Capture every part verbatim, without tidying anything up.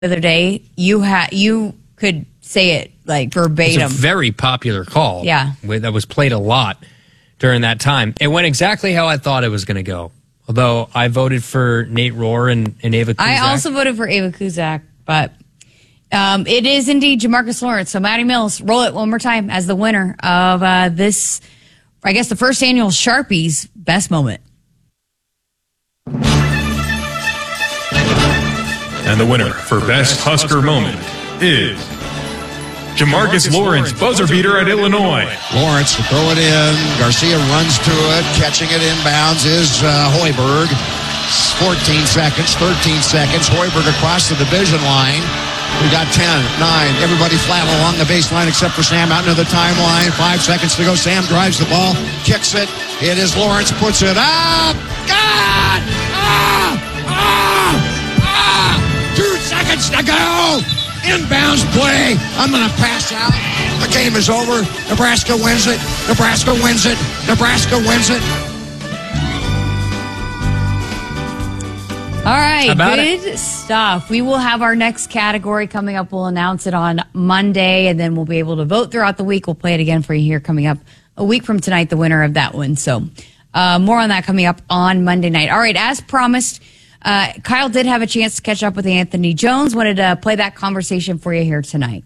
the other day, you had you could say it like verbatim. It's a very popular call. Yeah. That was played a lot during that time. It went exactly how I thought it was going to go. Although I voted for Nate Rohr and, and Ava Kuzak. I also voted for Ava Kuzak, but um, it is indeed Jamarcus Lawrence. So Maddie Mills, roll it one more time as the winner of uh, this, I guess, the first annual Sharpies Best Moment. And the winner for Best Husker Moment is Jamarcus Lawrence, buzzer beater at Illinois. Lawrence to throw it in. Garcia runs to it. Catching it inbounds is uh, Hoiberg. fourteen seconds, thirteen seconds. Hoiberg across the division line. We got ten, nine. Everybody flat along the baseline except for Sam out into the timeline. Five seconds to go. Sam drives the ball, kicks it. It is Lawrence, puts it up. God! Ah! Ah! Ah! Two seconds to go. Inbounds play. I'm going to pass out. The game is over. Nebraska wins it. Nebraska wins it. Nebraska wins it. All right, About good it. stuff. We will have our next category coming up. We'll announce it on Monday, and then we'll be able to vote throughout the week. We'll play it again for you here coming up a week from tonight, the winner of that one. So uh, more on that coming up on Monday night. All right, as promised, uh, Kyle did have a chance to catch up with Anthony Jones. Wanted to play that conversation for you here tonight.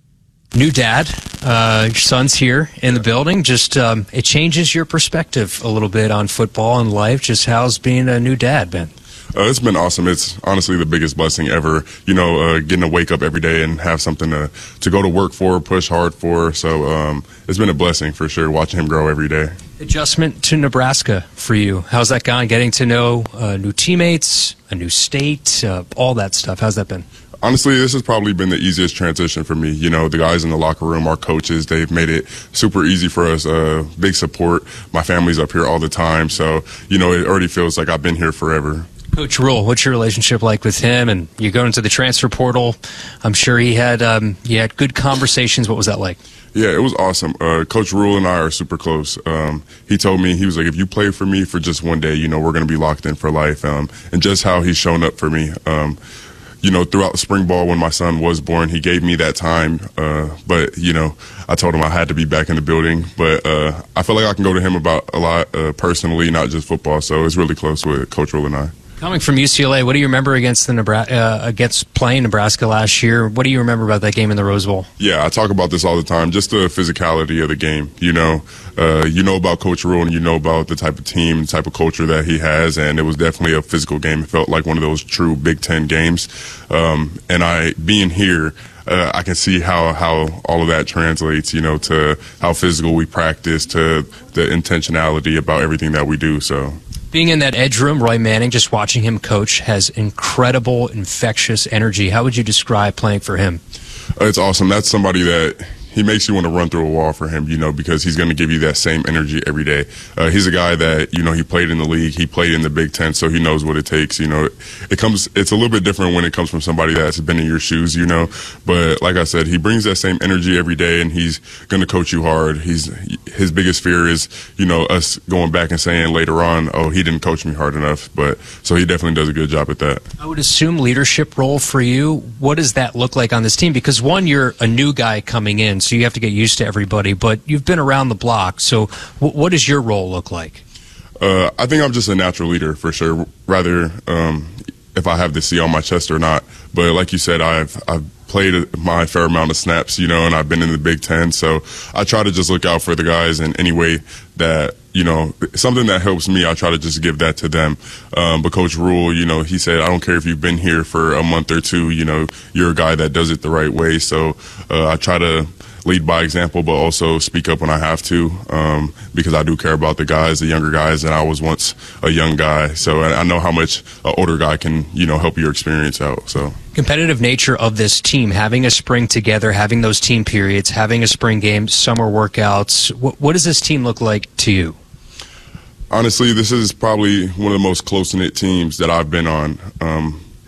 New dad, uh, your son's here in the building. Just um, it changes your perspective a little bit on football and life. Just how's being a new dad been? Uh, it's been awesome. It's honestly the biggest blessing ever. You know, uh, getting to wake up every day and have something to to go to work for, push hard for. So um, it's been a blessing for sure. Watching him grow every day. Adjustment to Nebraska for you. How's that gone? Getting to know uh, new teammates, a new state, uh, all that stuff. How's that been? Honestly, this has probably been the easiest transition for me. You know, the guys in the locker room, our coaches, they've made it super easy for us. Uh, big support. My family's up here all the time. So, you know, it already feels like I've been here forever. Coach Rule, what's your relationship like with him? And you go into the transfer portal. I'm sure he had um, you had good conversations. What was that like? Yeah, it was awesome. Uh, Coach Rule and I are super close. Um, he told me, he was like, if you play for me for just one day, you know, we're going to be locked in for life. Um, and just how he's shown up for me. Um, you know, throughout the spring ball when my son was born, he gave me that time. Uh, but, you know, I told him I had to be back in the building. But uh, I feel like I can go to him about a lot uh, personally, not just football. So it's really close with Coach Rule and I. Coming from U C L A, what do you remember against the Nebraska, uh, against playing Nebraska last year? What do you remember about that game in the Rose Bowl? Yeah, I talk about this all the time. Just the physicality of the game. You know, uh, you know about Coach Rule and you know about the type of team, the type of culture that he has, and it was definitely a physical game. It felt like one of those true Big Ten games. Um, and I, being here, uh, I can see how how all of that translates. You know, to how physical we practice, to the intentionality about everything that we do. So. Being in that edge room, Roy Manning, just watching him coach, has incredible, infectious energy. How would you describe playing for him? Uh, it's awesome. That's somebody that he makes you want to run through a wall for him, you know, because he's going to give you that same energy every day. Uh, he's a guy that, you know, he played in the league, he played in the Big Ten, so he knows what it takes. You know, it comes, it's a little bit different when it comes from somebody that's been in your shoes, you know. But like I said, he brings that same energy every day, and he's going to coach you hard. He's his biggest fear is, you know, us going back and saying later on, oh, he didn't coach me hard enough. But so he definitely does a good job at that. I would assume leadership role for you. What does that look like on this team? Because one, you're a new guy coming in, so you have to get used to everybody, but you've been around the block. So w- what does your role look like? Uh, I think I'm just a natural leader for sure, rather um, if I have the C on my chest or not. But like you said, I've I've played my fair amount of snaps, you know, and I've been in the Big Ten. So I try to just look out for the guys in any way that, you know, something that helps me, I try to just give that to them. Um, but Coach Rule, you know, he said, I don't care if you've been here for a month or two, you know, you're a guy that does it the right way. So uh, I try to lead by example, but also speak up when I have to, um, because I do care about the guys, the younger guys, and I was once a young guy. So I know how much an older guy can, you know, help your experience out. So competitive nature of this team, having a spring together, having those team periods, having a spring game, summer workouts. What, what does this team look like to you? Honestly, this is probably one of the most close-knit teams that I've been on. Um,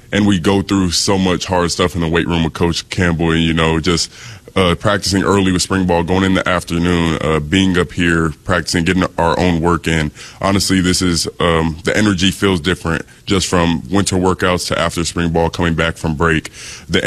and we go through so much hard stuff in the weight room with Coach Campbell, and, you know, just uh, practicing early with spring ball, going in the afternoon, uh, being up here, practicing, getting our own work in. Honestly, this is, um, the energy feels different just from winter workouts to after spring ball, coming back from break. The